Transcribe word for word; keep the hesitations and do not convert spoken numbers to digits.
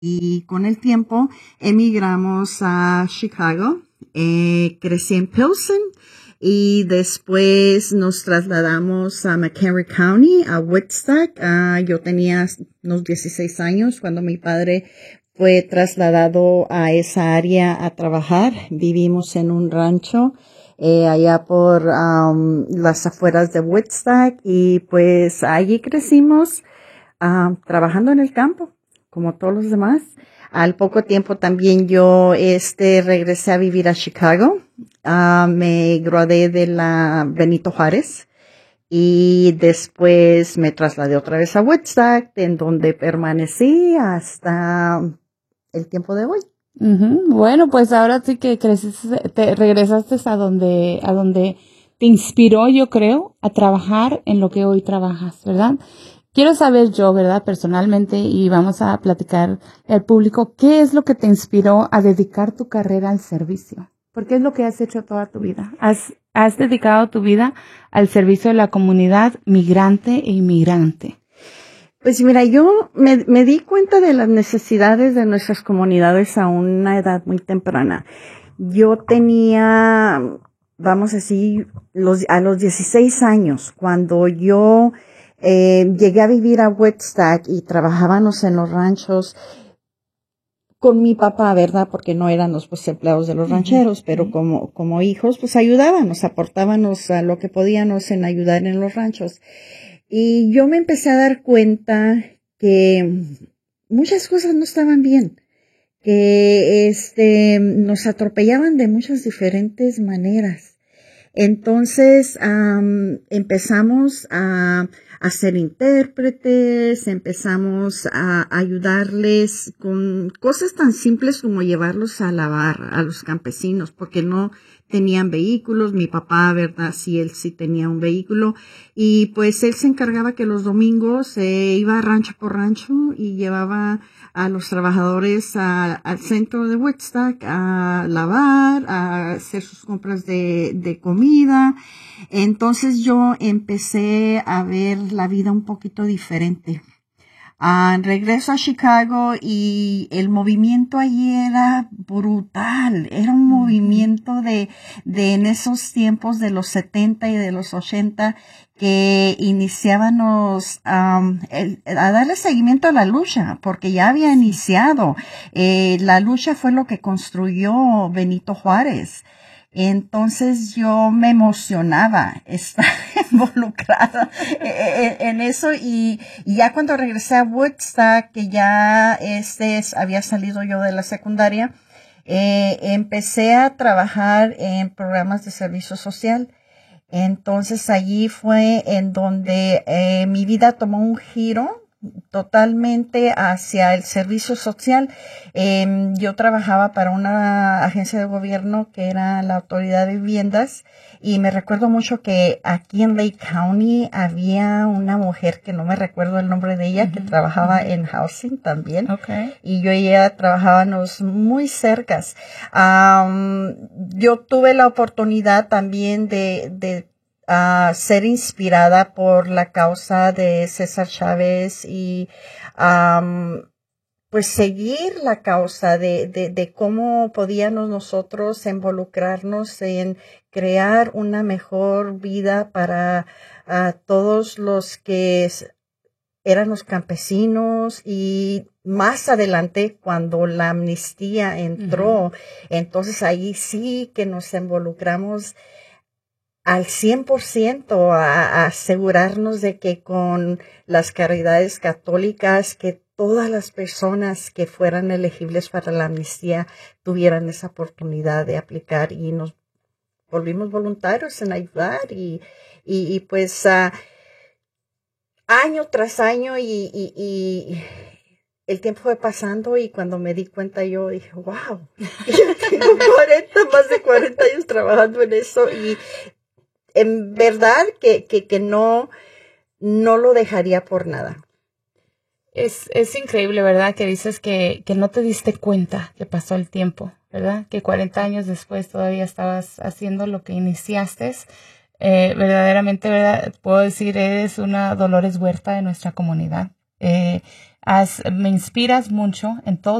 y con el tiempo emigramos a Chicago. Eh, crecí en Pilsen y después nos trasladamos a McHenry County, a Woodstock. Uh, yo tenía unos dieciséis años cuando mi padre fue trasladado a esa área a trabajar. Vivimos en un rancho eh, allá por um, las afueras de Woodstock y pues allí crecimos uh, trabajando en el campo, como todos los demás. Al poco tiempo también yo este regresé a vivir a Chicago. Uh, me gradué de la Benito Juárez y después me trasladé otra vez a Woodstock, en donde permanecí hasta el tiempo de hoy. Uh-huh. Bueno, pues ahora sí que creciste, te regresaste a donde, a donde te inspiró, yo creo, a trabajar en lo que hoy trabajas, ¿verdad? Quiero saber yo, ¿verdad? Personalmente, y vamos a platicar al público, ¿qué es lo que te inspiró a dedicar tu carrera al servicio? Porque es lo que has hecho toda tu vida. Has, has dedicado tu vida al servicio de la comunidad migrante e inmigrante. Pues mira, yo me, me di cuenta de las necesidades de nuestras comunidades a una edad muy temprana. Yo tenía, vamos a decir, los, a los dieciséis años, cuando yo eh, llegué a vivir a Woodstock y trabajábamos en los ranchos con mi papá, ¿verdad? Porque no éramos pues empleados de los rancheros, uh-huh. pero como, como hijos, pues ayudábamos, aportábamos a lo que podíamos en ayudar en los ranchos. Y yo me empecé a dar cuenta que muchas cosas no estaban bien, que este nos atropellaban de muchas diferentes maneras. Entonces um, empezamos a, a ser intérpretes, empezamos a ayudarles con cosas tan simples como llevarlos a lavar a los campesinos, porque no tenían vehículos. Mi papá, ¿verdad? Sí, él sí tenía un vehículo. Y pues él se encargaba que los domingos eh, iba rancho por rancho y llevaba a los trabajadores a, al centro de Woodstock a lavar, a hacer sus compras de, de comida. Entonces yo empecé a ver la vida un poquito diferente. Uh, regreso a Chicago y el movimiento allí era brutal. Era un movimiento de, de en esos tiempos de los setenta y de los ochenta que iniciábamos um, el, a darle seguimiento a la lucha, porque ya había iniciado. Eh, la lucha fue lo que construyó Benito Juárez. Entonces yo me emocionaba estar involucrada en, en eso y, y ya cuando regresé a Woodstock, que ya este había salido yo de la secundaria, eh, empecé a trabajar en programas de servicio social. Entonces allí fue en donde eh, mi vida tomó un giro totalmente hacia el servicio social. Eh, yo trabajaba para una agencia de gobierno que era la Autoridad de Viviendas y me recuerdo mucho que aquí en Lake County había una mujer que no me recuerdo el nombre de ella, uh-huh, que trabajaba uh-huh. en housing también. Okay. Y yo y ella trabajábamos muy cercas. Um, yo tuve la oportunidad también de, de a ser inspirada por la causa de César Chávez y um, pues seguir la causa de, de, de cómo podíamos nosotros involucrarnos en crear una mejor vida para uh, todos los que eran los campesinos y más adelante cuando la amnistía entró, uh-huh. entonces ahí sí que nos involucramos al cien por ciento a, a asegurarnos de que con las caridades católicas, que todas las personas que fueran elegibles para la amnistía tuvieran esa oportunidad de aplicar y nos volvimos voluntarios en ayudar y, y, y pues uh, año tras año y, y, y el tiempo fue pasando y cuando me di cuenta yo dije, wow, yo tengo cuarenta, más de cuarenta años trabajando en eso y en verdad que, que, que no, no lo dejaría por nada. Es, es increíble, ¿verdad? Que dices que, que no te diste cuenta que pasó el tiempo, ¿verdad? Que cuarenta años después todavía estabas haciendo lo que iniciaste. Eh, verdaderamente, ¿verdad? Puedo decir, eres una Dolores Huerta de nuestra comunidad. Eh, Has, me inspiras mucho en todo